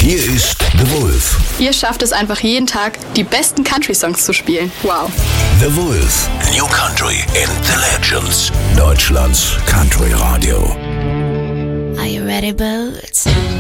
Hier ist The Wolf. Ihr schafft es einfach jeden Tag, die besten Country-Songs zu spielen. Wow. The Wolf. New Country in the Legends. Deutschlands Country Radio. Are you ready, Boots?